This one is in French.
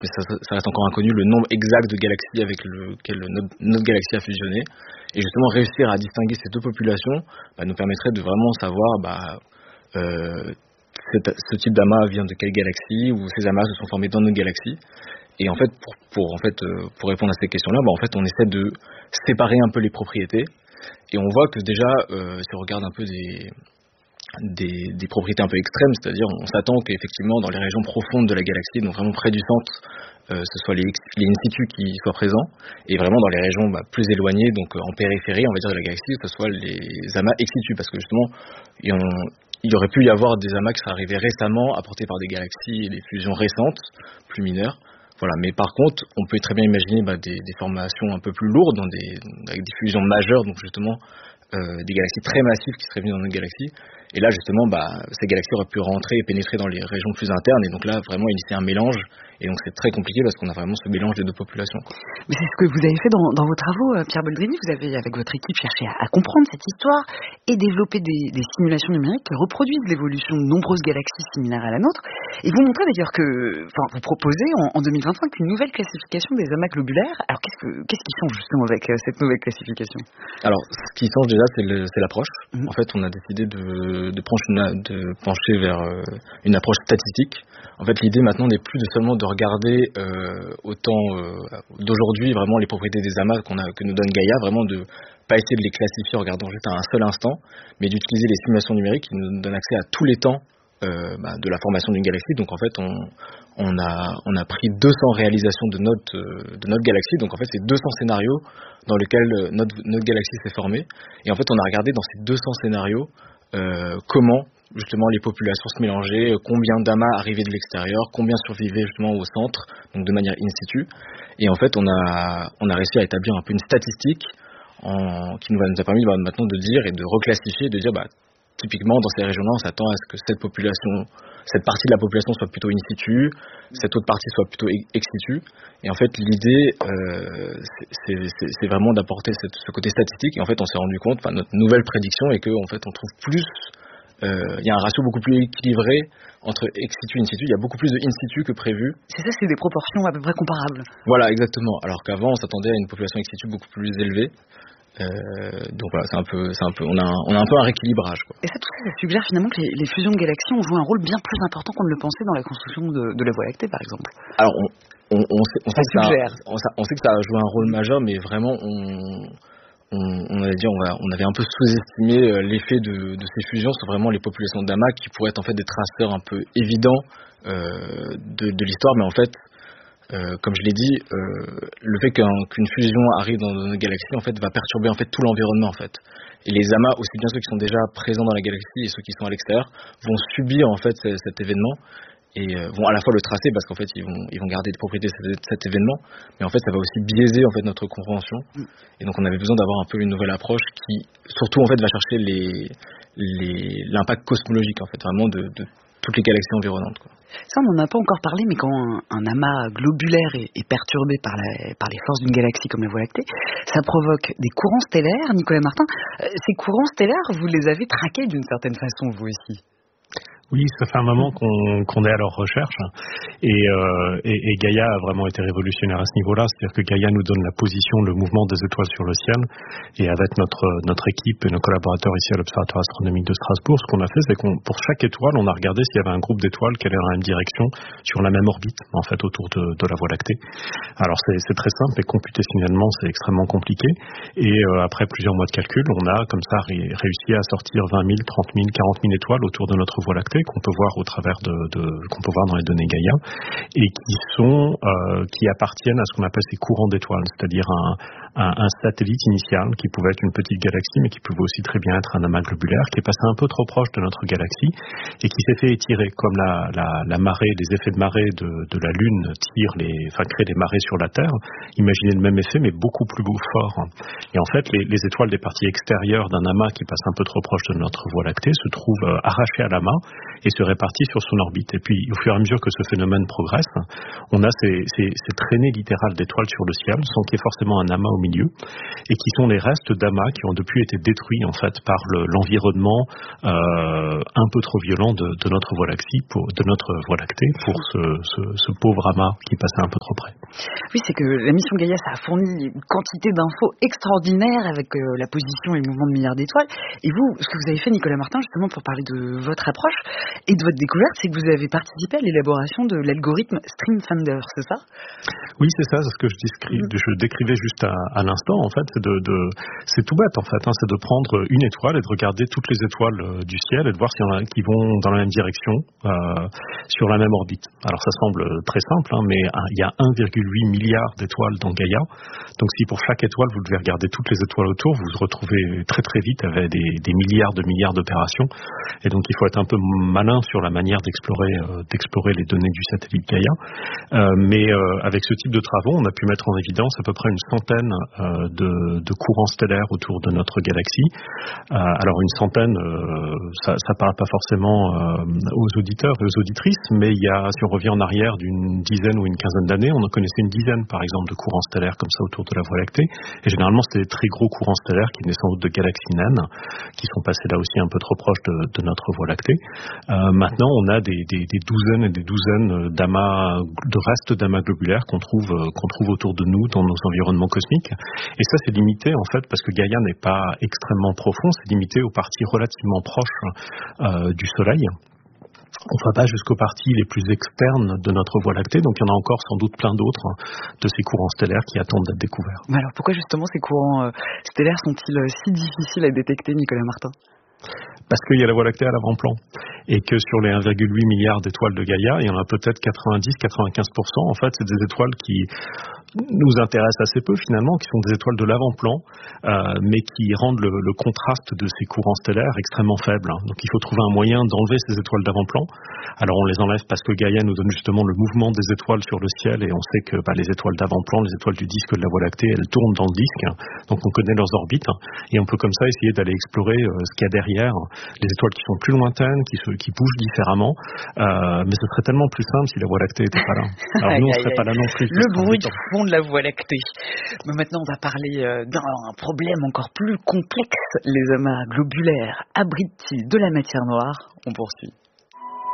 mais ça reste encore inconnu, le nombre exact de galaxies avec lequel notre galaxie a fusionné. Et justement, réussir à distinguer ces deux populations nous permettrait de vraiment savoir ce type d'amas vient de quelle galaxie, ou ces amas se sont formés dans notre galaxie. Et en fait, pour répondre à ces questions-là, en fait, on essaie de séparer un peu les propriétés. Et on voit que déjà, si on regarde un peu des propriétés un peu extrêmes, c'est-à-dire on s'attend qu'effectivement dans les régions profondes de la galaxie, donc vraiment près du centre, ce soit les in situ qui soient présents, et vraiment dans les régions plus éloignées, donc en périphérie, on va dire, de la galaxie, que ce soit les amas ex situ, parce que justement il aurait pu y avoir des amas qui seraient arrivés récemment, apportés par des galaxies et des fusions récentes, plus mineures. Voilà, mais par contre, on peut très bien imaginer des formations un peu plus lourdes, avec des fusions majeures, donc justement des galaxies très massives qui seraient venues dans notre galaxie. Et là, justement, ces galaxies auraient pu rentrer et pénétrer dans les régions plus internes, et donc là, vraiment initier un mélange. Et donc c'est très compliqué parce qu'on a vraiment ce mélange des deux populations. Mais c'est ce que vous avez fait dans vos travaux, Pierre Boldrini. Vous avez, avec votre équipe, cherché à comprendre cette histoire et développer des simulations numériques qui reproduisent l'évolution de nombreuses galaxies similaires à la nôtre. Et vous montrez d'ailleurs vous proposez en 2025 une nouvelle classification des amas globulaires. Alors qu'est-ce qui change justement avec cette nouvelle classification? Alors, ce qui change déjà, c'est l'approche. En fait, on a décidé de pencher vers une approche statistique. En fait, l'idée maintenant n'est plus seulement de regarder au temps d'aujourd'hui vraiment les propriétés des amas que nous donne Gaïa, vraiment de pas essayer de les classifier en regardant juste à un seul instant, mais d'utiliser les simulations numériques qui nous donnent accès à tous les temps de la formation d'une galaxie. Donc en fait, on a pris 200 réalisations de notre galaxie. Donc en fait, c'est 200 scénarios dans lesquels notre galaxie s'est formée. Et en fait, on a regardé dans ces 200 scénarios comment justement les populations se mélangeaient, combien d'amas arrivaient de l'extérieur, combien survivaient justement au centre, donc de manière in situ. Et en fait, on a réussi à établir un peu une statistique qui nous a permis maintenant de dire et de reclassifier, de dire typiquement dans ces régions-là, on s'attend à ce que cette partie de la population soit plutôt in situ, cette autre partie soit plutôt ex situ. Et en fait, l'idée, c'est vraiment d'apporter ce côté statistique. Et en fait, on s'est rendu compte, notre nouvelle prédiction est qu'en fait, on trouve plus, il y a un ratio beaucoup plus équilibré entre ex situ et in situ. Il y a beaucoup plus de in situ que prévu. C'est ça, c'est des proportions à peu près comparables. Voilà, exactement. Alors qu'avant, on s'attendait à une population ex situ beaucoup plus élevée. Donc voilà, on a un peu un rééquilibrage, quoi. Et tout ça suggère finalement que les fusions de galaxies ont joué un rôle bien plus important qu'on ne le pensait dans la construction de la Voie lactée, par exemple. Alors on sait que ça a joué un rôle majeur, mais vraiment on avait un peu sous-estimé l'effet de ces fusions sur vraiment les populations d'amas qui pourraient être en fait des traceurs un peu évidents de l'histoire, mais en fait comme je l'ai dit, le fait qu'une fusion arrive dans nos galaxies en fait va perturber en fait tout l'environnement en fait. Et les amas, aussi bien ceux qui sont déjà présents dans la galaxie et ceux qui sont à l'extérieur, vont subir en fait cet événement et vont à la fois le tracer parce qu'en fait ils vont garder des propriétés de cet événement, mais en fait ça va aussi biaiser en fait notre compréhension. Et donc on avait besoin d'avoir un peu une nouvelle approche qui surtout en fait va chercher l'impact cosmologique en fait, vraiment de toutes les galaxies environnantes, quoi. Ça, on n'en a pas encore parlé, mais quand un amas globulaire est perturbé par les forces d'une galaxie comme la Voie lactée, ça provoque des courants stellaires. Nicolas Martin, ces courants stellaires, vous les avez traqués d'une certaine façon, vous aussi? Oui, ça fait un moment qu'on est à leur recherche et Gaïa a vraiment été révolutionnaire à ce niveau-là. C'est-à-dire que Gaïa nous donne la position, le mouvement des étoiles sur le ciel, et avec notre équipe et nos collaborateurs ici à l'Observatoire astronomique de Strasbourg, ce qu'on a fait, c'est pour chaque étoile, on a regardé s'il y avait un groupe d'étoiles qui allait dans la même direction sur la même orbite, en fait, autour de la Voie lactée. Alors c'est très simple, mais computationnellement c'est extrêmement compliqué. Et après plusieurs mois de calcul, on a comme ça réussi à sortir 20 000, 30 000, 40 000 étoiles autour de notre Voie lactée, qu'on peut voir au travers qu'on peut voir dans les données Gaïa, et qui appartiennent à ce qu'on appelle ces courants d'étoiles, c'est-à-dire un satellite initial qui pouvait être une petite galaxie, mais qui pouvait aussi très bien être un amas globulaire qui est passé un peu trop proche de notre galaxie et qui s'est fait étirer, comme la marée, les effets de marée de la Lune créent des marées sur la Terre. Imaginez le même effet, mais beaucoup plus fort. Et en fait, les étoiles des parties extérieures d'un amas qui passe un peu trop proche de notre Voie lactée se trouvent arrachées à l'amas et se répartit sur son orbite. Et puis, au fur et à mesure que ce phénomène progresse, on a ces traînées littérales d'étoiles sur le ciel, sans qu'il y ait forcément un amas au milieu, et qui sont les restes d'amas qui ont depuis été détruits en fait par l'environnement un peu trop violent de notre Voie lactée pour ce pauvre amas qui passait un peu trop près. Oui, c'est que la mission Gaïa, ça a fourni une quantité d'infos extraordinaires avec la position et le mouvement de milliards d'étoiles. Et vous, ce que vous avez fait, Nicolas Martin, justement pour parler de votre approche et de votre découverte, c'est que vous avez participé à l'élaboration de l'algorithme StreamFinder, c'est ça? Oui, c'est ça, c'est ce que je décrivais juste à l'instant. En fait, c'est tout bête en fait, c'est de prendre une étoile et de regarder toutes les étoiles du ciel et de voir s'il y en a qui vont dans la même direction sur la même orbite. Alors ça semble très simple, mais il y a 1,8 milliard d'étoiles dans Gaïa. Donc si pour chaque étoile vous devez regarder toutes les étoiles autour, vous vous retrouvez très très vite avec des milliards d'opérations. Et donc il faut être un peu malin sur la manière d'explorer les données du satellite Gaïa. Mais avec ce type de travaux, on a pu mettre en évidence à peu près une centaine de courants stellaires autour de notre galaxie. Alors une centaine, ça parle pas forcément aux auditeurs et aux auditrices, mais si on revient en arrière d'une dizaine ou une quinzaine d'années, on en connaissait une dizaine par exemple de courants stellaires comme ça autour de la Voie lactée. Et généralement c'était des très gros courants stellaires qui venaient sans doute de galaxies naines, qui sont passés là aussi un peu trop proches de notre Voie lactée. Maintenant on a des douzaines et des douzaines de restes d'amas globulaires qu'on trouve autour de nous dans nos environnements cosmiques. Et ça c'est limité en fait parce que Gaïa n'est pas extrêmement profond, c'est limité aux parties relativement proches du Soleil. On ne va pas jusqu'aux parties les plus externes de notre Voie lactée, donc il y en a encore sans doute plein d'autres de ces courants stellaires qui attendent d'être découverts. Mais alors pourquoi justement ces courants stellaires sont-ils si difficiles à détecter, Nicolas Martin? Parce qu'il y a la Voie lactée à l'avant-plan. Et que sur les 1,8 milliard d'étoiles de Gaïa, il y en a peut-être 90-95%. En fait, c'est des étoiles qui nous intéressent assez peu finalement, qui sont des étoiles de l'avant-plan, mais qui rendent le contraste de ces courants stellaires extrêmement faible. Donc il faut trouver un moyen d'enlever ces étoiles d'avant-plan. Alors on les enlève parce que Gaïa nous donne justement le mouvement des étoiles sur le ciel, et on sait que les étoiles d'avant-plan, les étoiles du disque de la Voie lactée, elles tournent dans le disque, donc on connaît leurs orbites, et on peut comme ça essayer d'aller explorer ce qu'il y a derrière, les étoiles qui sont plus lointaines, qui bougent différemment, mais ce serait tellement plus simple si la Voie lactée n'était pas là. Alors nous on serait pas là non plus. Le bruit de fond de la Voie lactée. Mais maintenant on va parler d'un problème encore plus complexe. Les amas globulaires abritent-ils de la matière noire? On poursuit.